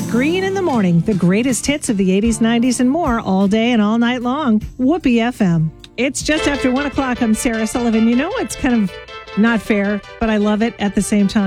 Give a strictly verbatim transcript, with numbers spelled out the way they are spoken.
Green in the morning, the greatest hits of the eighties, nineties, and more all day and all night long. Whoopee F M. It's just after one o'clock. I'm Sarah Sullivan. You know, it's kind of not fair, but I love it at the same time.